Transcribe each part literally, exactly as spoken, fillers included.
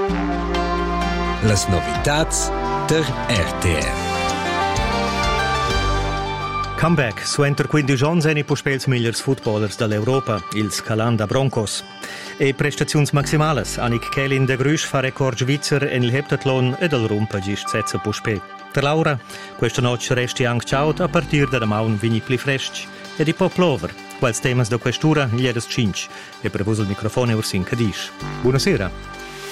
Las novitats der R T R. Comeback, suenter quindici ons eni puspels migliors footballers dall'Europa, ils Calanda Broncos. E prestaziuns maximales, Annick Kählin de Grüsch fa record svizzer en il heptatlon ed al rumpa gist setza puspè. Der Laura, questa noche resti anche ciaut a partir da maun vini pli fresci e di po' plover. Quals temas da questura gli eres cinc e prevus il microfono ursin cadisch. Buonasera.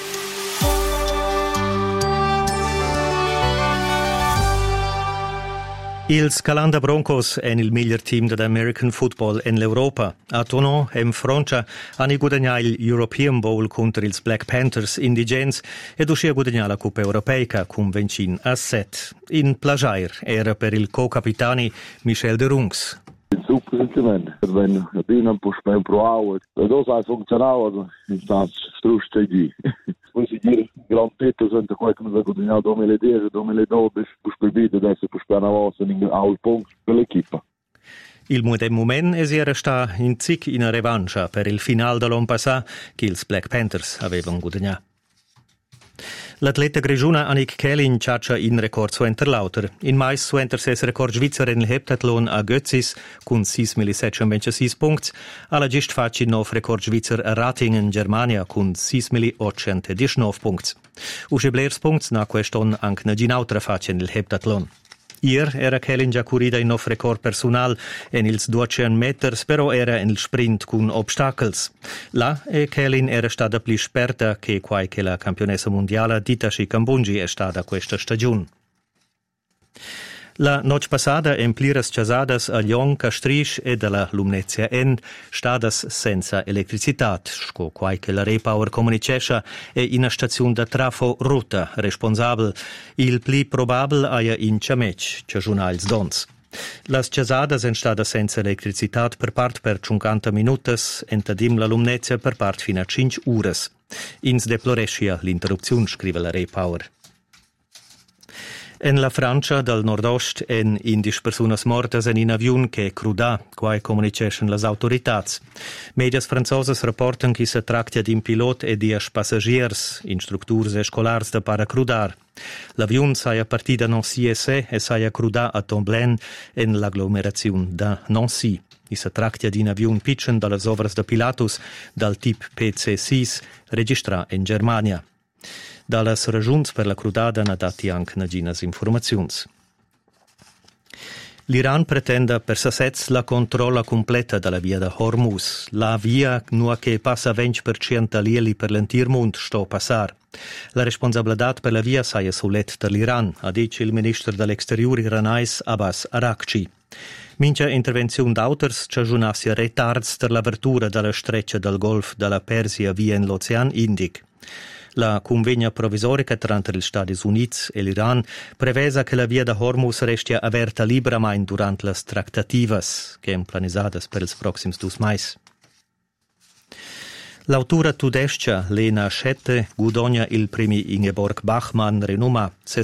Ils Calanda Broncos en il miglior team dell'American Football en l'Europa. A Tonon, en Francia, hanno guadagnato il European Bowl contro ils Black Panthers indigens ed uscì a guadagnare la Coppa Europeica con vencin a set. In Plajair era per il co-capitani Michel de Rungs. Super sentiment. Wenn bin ein paar Spiele pro Hour. Das hat funktioniert, also ist das strustig. Poi si dire Grand Petto sente qualcuno da guadagnare duemiladieci duemiladodici, per bide adesso per spara volta in all punti per l'equipa. Il modem moment es era sta in zic in a revancia per il final dell'anno passato che ils Black Panthers avevano guadagnato. L'atleta grigiuna Annick Kählin ciaccia in record suenter lauter. In mais suenter ses record svizzer in il heptatlon a Götzis con sei mila settecentoventiséis punti, alla gist faci nov record svizzer a Ratingen, Germania con sei mila ottocentodiciannove punti. Usce blers punti na queston anche na ginautra faci in il heptatlon. Ier era Kählin già curida in nov record personal en ils duecento meters, però era in il sprint con obstacles. Là e Kählin era stata più esperta che quai che la campionessa mondiale Ditashi Kambunji è stata questa stagione. La noche passada en pliras chasadas a Lyon, Castrisch e dalla Lumnezia End stadas senza elettricitat, sco quai che la Repower comunicescha e in a stazione da trafo ruta responsabel. Il pli probabel aia in Ciamec, ce giurnals dons. Las chasadas en stada senza elettricitat per part per cinquanta minutas, entadim la Lumnezia per part fino a cinque uras. Ins deplorescia l'interruzione, scrive la Repower. En la Francia dal nord-ost en indisch personas mortas en in avion che crudà, quai comuniceschen las autoritats. Medias francosas rapportan che se tractia d'in pilot e dias passagiers, instructurs e scolars da paracrudar. L'avion saia partì da Nancy e se e saia crudà a Tomblaine en l'agglomerazione da Nancy. I se tractia d'in avion pitchen dallas ovras da Pilatus dal tip P C sei registrà in Germania. Dallas ragiuns per la crudada na dati anche naginas informaziuns. L'Iran pretenda per sasets la controlla completa dalla via da Hormuz. La via nua che passa venti per cento alieli per l'entir mund sto passar. La responsabilità per la via saia sulet dall'Iran, ha dice il ministro dell'exterior iranais Abbas Araghchi. Mincha intervenzione d'auters ci aggiunassi retards per l'apertura dalla streccia del Golf dalla Persia via in l'Ocean Indic. La convegna provvisorica tra gli Stati Uniti e l'Iran prevesa che la via da Hormuz resti aperta liberamente durante le tractativas che sono planizzate per i prossimi due mesi. L'autora tudesca Lena Schette guadagna il premio Ingeborg Bachmann Renuma